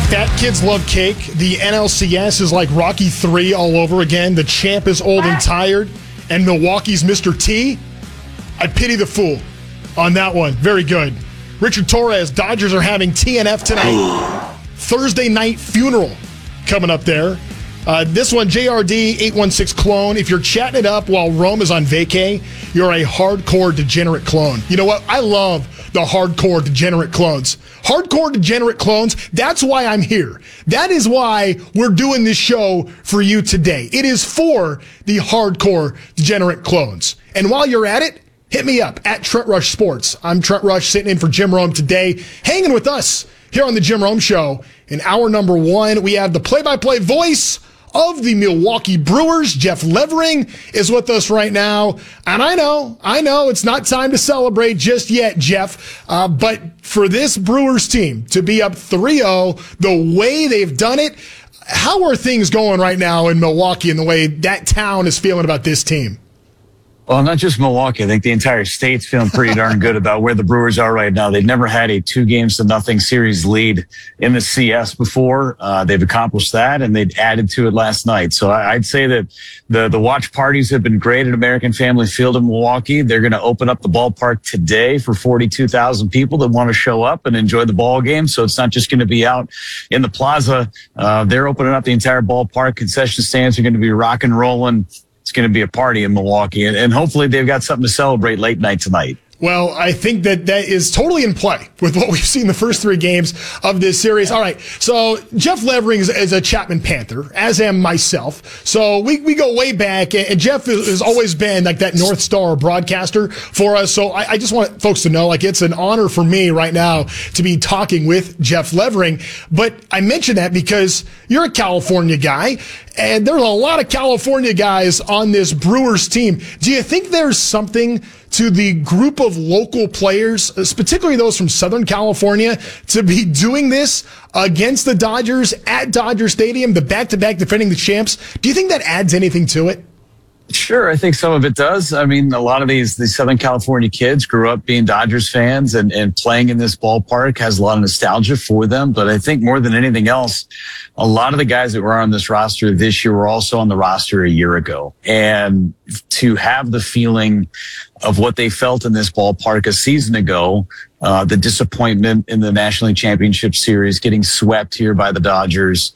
Fat kids love cake. The NLCS is like Rocky III all over again. The champ is old and tired, and Milwaukee's Mr. T. I pity the fool on that one. Very good. Richard Torres, Dodgers are having TNF tonight. Thursday night funeral coming up there. This one, JRD 816 clone. If you're chatting it up while Rome is on vacay, you're a hardcore degenerate clone. You know what? I love the hardcore degenerate clones. Hardcore degenerate clones, that's why I'm here. That is why we're doing this show for you today. It is for the hardcore degenerate clones. And while you're at it, hit me up at Trent Rush Sports. I'm Trent Rush, sitting in for Jim Rome today, hanging with us here on the Jim Rome Show. In hour number one, we have the play-by-play voice of the Milwaukee Brewers. Jeff Levering is with us right now. And I know it's not time to celebrate just yet, Jeff. But for this Brewers team to be up 3-0, the way they've done it, how are things going right now in Milwaukee and the way that town is feeling about this team? Well, not just Milwaukee. I think the entire state's feeling pretty darn good about where the Brewers are right now. They've never had a 2-0 series lead in the CS before. They've accomplished that, and they've added to it last night. So I'd say that the watch parties have been great at American Family Field in Milwaukee. They're going to open up the ballpark today for 42,000 people that want to show up and enjoy the ball game. So it's not just going to be out in the plaza. They're opening up the entire ballpark. Concession stands are going to be rock and rolling. It's going to be a party in Milwaukee, and hopefully they've got something to celebrate late night tonight. Well, I think that is totally in play with what we've seen the first three games of this series. All right, so Jeff Levering is a Chapman Panther, as am myself. So we go way back, and Jeff has always been like that North Star broadcaster for us. So I just want folks to know, like, it's an honor for me right now to be talking with Jeff Levering. But I mention that because you're a California guy, and there's a lot of California guys on this Brewers team. Do you think there's something to the group of local players, particularly those from Southern California, to be doing this against the Dodgers at Dodger Stadium, the back-to-back defending the champs? Do you think that adds anything to it? Sure, I think some of it does. I mean, a lot of these Southern California kids grew up being Dodgers fans, and playing in this ballpark has a lot of nostalgia for them. But I think more than anything else, a lot of the guys that were on this roster this year were also on the roster a year ago. And to have the feeling of what they felt in this ballpark a season ago, the disappointment in the National League Championship Series, getting swept here by the Dodgers,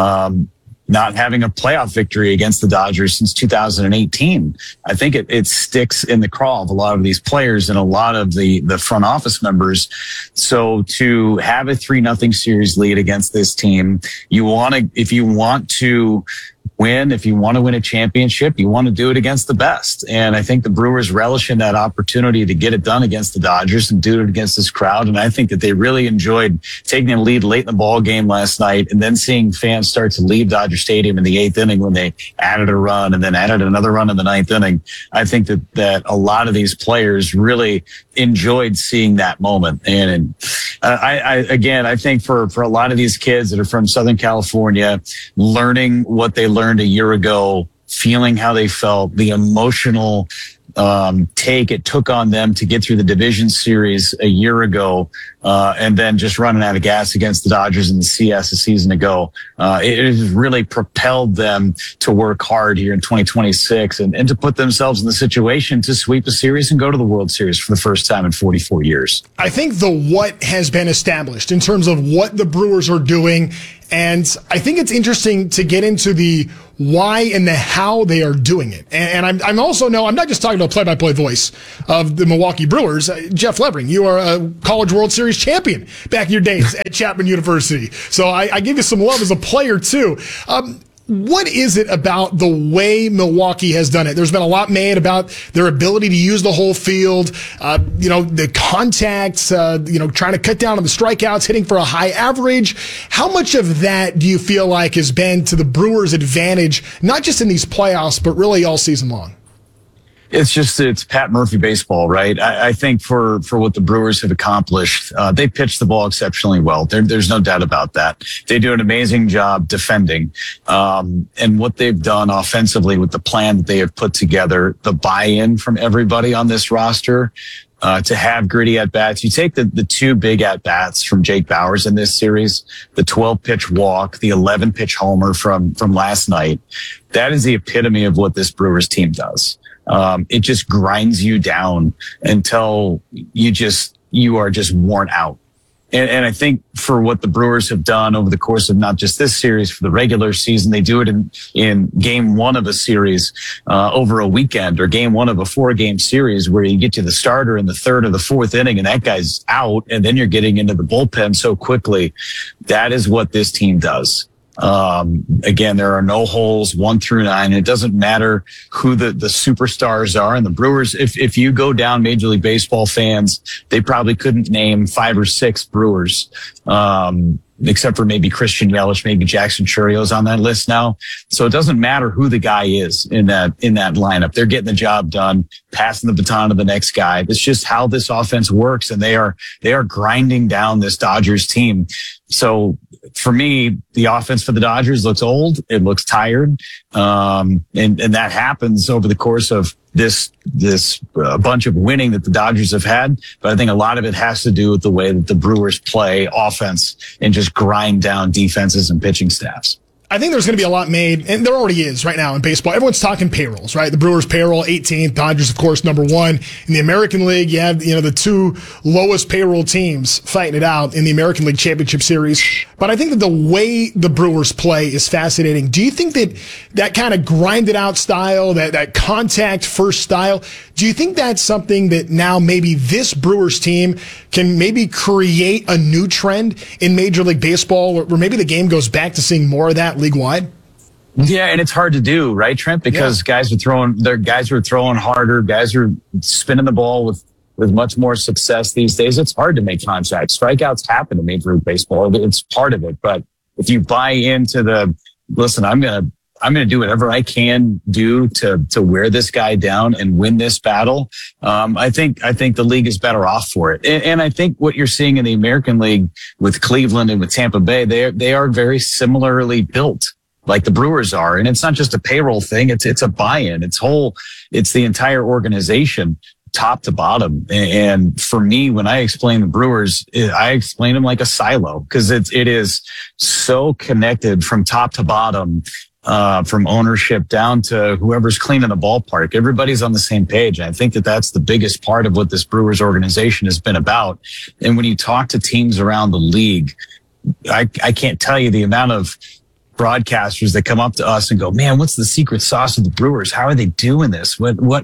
not having a playoff victory against the Dodgers since 2018. I think it sticks in the craw of a lot of these players and a lot of the front office members. So to have a 3-0 series lead against this team, if you want to win, if you want to win a championship, you want to do it against the best. And I think the Brewers relish in that opportunity to get it done against the Dodgers and do it against this crowd. And I think that they really enjoyed taking a lead late in the ball game last night, and then seeing fans start to leave Dodger Stadium in the 8th inning when they added a run and then added another run in the 9th inning. I think that a lot of these players really enjoyed seeing that moment. And I think for a lot of these kids that are from Southern California, learning what they learned a year ago, feeling how they felt, the emotional take it took on them to get through the division series a year ago, and then just running out of gas against the Dodgers in the CS a season ago. It has really propelled them to work hard here in 2026 and to put themselves in the situation to sweep the series and go to the World Series for the first time in 44 years. I think the what has been established in terms of what the Brewers are doing. And I think it's interesting to get into the why and the how they are doing it. And I'm also I'm not just talking about play-by-play voice of the Milwaukee Brewers. Jeff Levering, you are a College World Series champion back in your days at Chapman University. So I give you some love as a player too. What is it about the way Milwaukee has done it? There's been a lot made about their ability to use the whole field, the contacts, trying to cut down on the strikeouts, hitting for a high average. How much of that do you feel like has been to the Brewers' advantage, not just in these playoffs, but really all season long? It's Pat Murphy baseball, right? I think for what the Brewers have accomplished, they pitch the ball exceptionally well. There's no doubt about that. They do an amazing job defending. And what they've done offensively with the plan that they have put together, the buy-in from everybody on this roster, to have gritty at bats. You take the two big at bats from Jake Bauers in this series, the 12 pitch walk, the 11 pitch homer from last night. That is the epitome of what this Brewers team does. It just grinds you down until you are just worn out. And I think for what the Brewers have done over the course of not just this series, for the regular season, they do it in game one of a series over a weekend, or game one of a 4-game series where you get to the starter in the third or the fourth inning and that guy's out, and then you're getting into the bullpen so quickly. That is what this team does. Again, there are no holes 1 through 9. It doesn't matter who the superstars are. And the Brewers, if you go down Major League Baseball fans, they probably couldn't name 5 or 6 Brewers, except for maybe Christian Yelich, maybe Jackson Churrio's on that list now. So it doesn't matter who the guy is in that lineup. They're getting the job done, passing the baton to the next guy. That's just how this offense works. And they are grinding down this Dodgers team. So for me, the offense for the Dodgers looks old. It looks tired. And that happens over the course of this bunch of winning that the Dodgers have had. But I think a lot of it has to do with the way that the Brewers play offense and just grind down defenses and pitching staffs. I think there's going to be a lot made, and there already is right now in baseball. Everyone's talking payrolls, right? The Brewers payroll 18th, Dodgers, of course, number 1. In the American League, you have, the 2 lowest payroll teams fighting it out in the American League Championship Series. But I think that the way the Brewers play is fascinating. Do you think that kind of grinded out style, that contact first style, do you think that's something that now maybe this Brewers team can maybe create a new trend in Major League Baseball, or maybe the game goes back to seeing more of that league-wide? Yeah, and it's hard to do, right, Trent? Because guys are throwing harder, guys are spinning the ball with much more success these days. It's hard to make contact. Strikeouts happen in Major League Baseball. It's part of it. But if you buy into listen, I'm gonna do whatever I can do to wear this guy down and win this battle. I think the league is better off for it. And I think what you're seeing in the American League with Cleveland and with Tampa Bay, they are very similarly built, like the Brewers are. And it's not just a payroll thing. It's a buy-in. It's the entire organization, top to bottom. And for me, when I explain the Brewers, I explain them like a silo, because it is so connected from top to bottom. From ownership down to whoever's cleaning the ballpark. Everybody's on the same page. And I think that that's the biggest part of what this Brewers organization has been about. And when you talk to teams around the league, I can't tell you the amount of broadcasters that come up to us and go, man, what's the secret sauce of the Brewers? How are they doing this?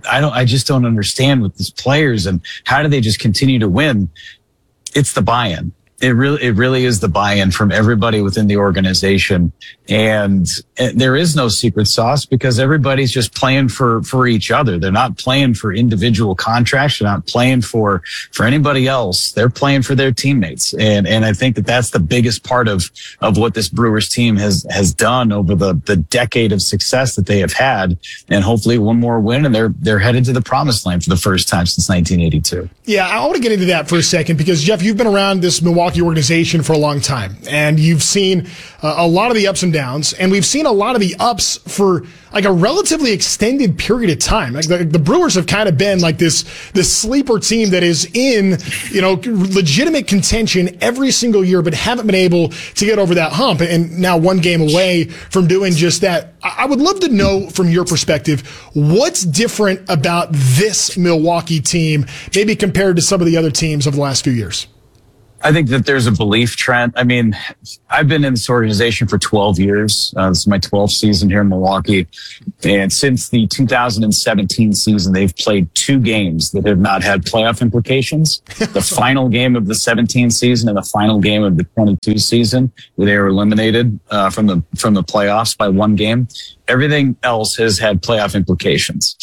I just don't understand with these players, and how do they just continue to win? It's the buy-in. It really is the buy-in from everybody within the organization. And there is no secret sauce, because everybody's just playing for each other. They're not playing for individual contracts. They're not playing for anybody else. They're playing for their teammates. And I think that that's the biggest part of what this Brewers team has done over the decade of success that they have had. And hopefully one more win, and they're headed to the promised land for the first time since 1982. Yeah, I want to get into that for a second, because Jeff, you've been around this Milwaukee organization for a long time, and you've seen a lot of the ups and downs, and we've seen a lot of the ups for like a relatively extended period of time. Like the Brewers have kind of been like this sleeper team that is in, legitimate contention every single year, but haven't been able to get over that hump, and now one game away from doing just that. I would love to know from your perspective, what's different about this Milwaukee team, maybe compared to some of the other teams of the last few years? I think that there's a belief, Trent. I mean, I've been in this organization for 12 years. This is my 12th season here in Milwaukee. And since the 2017 season, they've played 2 games that have not had playoff implications. The final game of the 17 season and the final game of the 22 season, where they were eliminated from the playoffs by 1 game. Everything else has had playoff implications.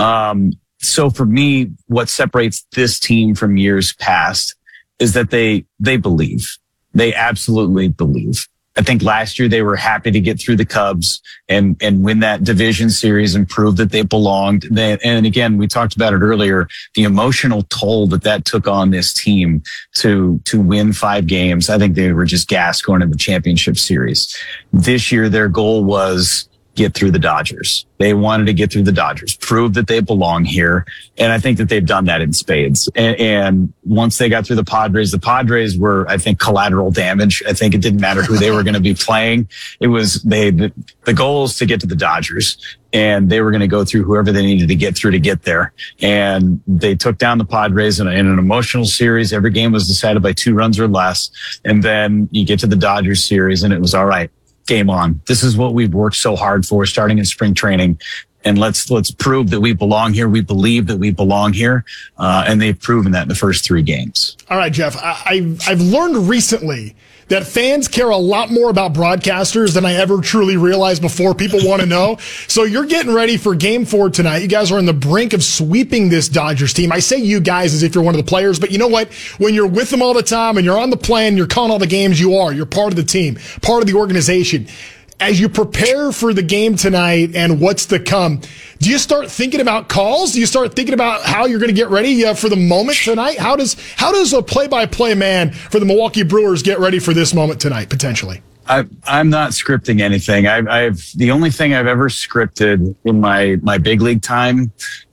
So for me, what separates this team from years past is that they believe. They absolutely believe. I think last year they were happy to get through the Cubs and win that division series and prove that they belonged. And again, we talked about it earlier, the emotional toll that took on this team to win 5 games. I think they were just gassed going to the championship series. This year, their goal was get through the Dodgers. They wanted to get through the Dodgers, prove that they belong here. And I think that they've done that in spades. And once they got through the Padres were, I think, collateral damage. I think it didn't matter who they were going to be playing. It was the goal is to get to the Dodgers, and they were going to go through whoever they needed to get through to get there. And they took down the Padres in an emotional series. Every game was decided by 2 runs or less. And then you get to the Dodgers series and it was all right. Game on. This is what we've worked so hard for starting in spring training. And let's prove that we belong here. We believe that we belong here. And they've proven that in the first 3 games. All right, Jeff, I've learned recently that fans care a lot more about broadcasters than I ever truly realized before. People want to know. So you're getting ready for Game 4 tonight. You guys are on the brink of sweeping this Dodgers team. I say you guys as if you're one of the players, but you know what? When you're with them all the time and you're on the plan, you're calling all the games, you're part of the team, part of the organization. As you prepare for the game tonight and what's to come, do you start thinking about calls? Do you start thinking about how you're going to get ready for the moment tonight? How does a play-by-play man for the Milwaukee Brewers get ready for this moment tonight, potentially? I'm not scripting anything. The only thing I've ever scripted in my big league time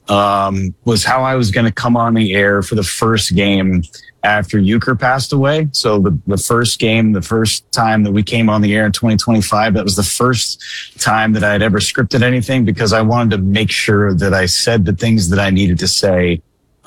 was how I was going to come on the air for the first game after Euchre passed away. So the first game, the first time that we came on the air in 2025, that was the first time that I had ever scripted anything, because I wanted to make sure that I said the things that I needed to say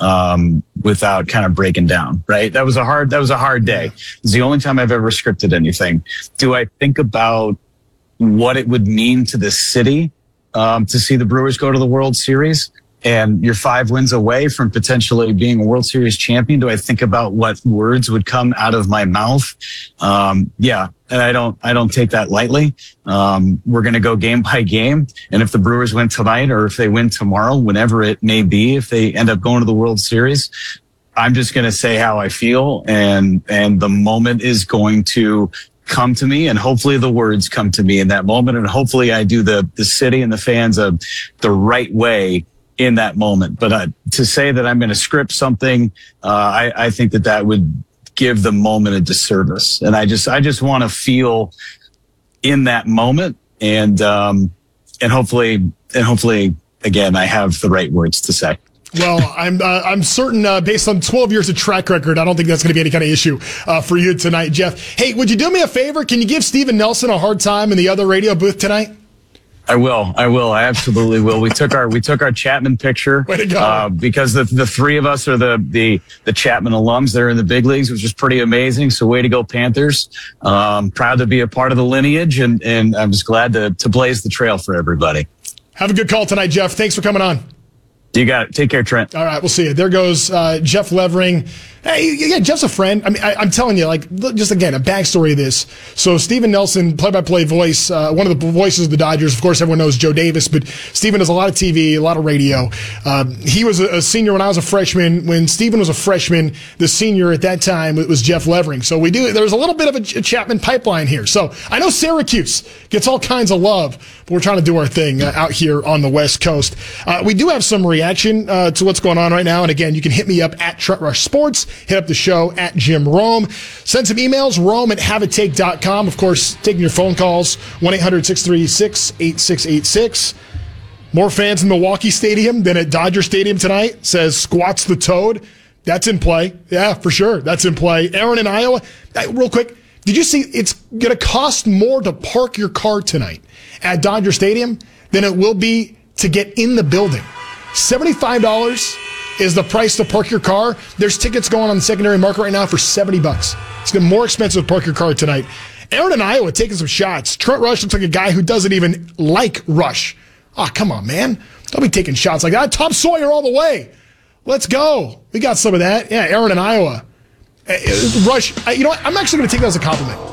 without kind of breaking down, right? That was a hard day. It's the only time I've ever scripted anything. Do I think about what it would mean to the city to see the Brewers go to the World Series? And you're 5 wins away from potentially being a World Series champion. Do I think about what words would come out of my mouth? Yeah. And I don't take that lightly. We're going to go game by game. And if the Brewers win tonight, or if they win tomorrow, whenever it may be, if they end up going to the World Series, I'm just going to say how I feel. And the moment is going to come to me, and hopefully the words come to me in that moment. And hopefully I do the city and the fans the right way in that moment. But to say that I'm going to script something, I think that would give the moment a disservice. And I just want to feel in that moment, and hopefully again, I have the right words to say. Well, I'm certain, based on 12 years of track record, I don't think that's going to be any kind of issue for you tonight, Jeff. Hey, would you do me a favor? Can you give Steven Nelson a hard time in the other radio booth tonight? I will. I absolutely will. We took our Chapman picture. Way to go. Because the 3 of us are the Chapman alums. They're in the big leagues, which is pretty amazing. So way to go, Panthers. Proud to be a part of the lineage, and I'm just glad to blaze the trail for everybody. Have a good call tonight, Jeff. Thanks for coming on. You got it. Take care, Trent. All right, we'll see you. There goes Jeff Levering. Hey, yeah, Jeff's a friend. I mean, I'm telling you, like, just again, a backstory of this. So Steven Nelson, play-by-play voice, one of the voices of the Dodgers. Of course, everyone knows Joe Davis, but Steven does a lot of TV, a lot of radio. He was a senior when I was a freshman. When Steven was a freshman, the senior at that time, it was Jeff Levering. So there's a little bit of a Chapman pipeline here. So I know Syracuse gets all kinds of love, but we're trying to do our thing out here on the West Coast. We do have some reaction to what's going on right now. And again, you can hit me up at Trent Rush Sports. Hit up the show at Jim Rome. Send some emails, rome@haveitake.com. Of course, taking your phone calls, 1-800-636-8686. More fans in Milwaukee Stadium than at Dodger Stadium tonight, says Squats the Toad. That's in play. Yeah, for sure. That's in play. Aaron in Iowa. Real quick, did you see it's going to cost more to park your car tonight at Dodger Stadium than it will be to get in the building? $75 is the price to park your car. There's tickets going on the secondary market right now for $70. It's going to be more expensive to park your car tonight. Aaron in Iowa taking some shots. Trent Rush looks like a guy who doesn't even like Rush. Oh, come on, man. Don't be taking shots like that. Tom Sawyer all the way. Let's go. We got some of that. Yeah, Aaron in Iowa. Rush, you know what? I'm actually going to take that as a compliment.